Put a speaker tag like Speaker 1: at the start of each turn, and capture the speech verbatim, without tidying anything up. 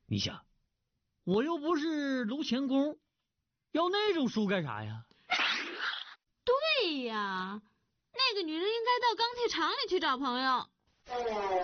Speaker 1: 你想，我又不是卢乾公，要那种书干啥呀？
Speaker 2: 对呀，那个女人应该到钢铁厂里去找朋友。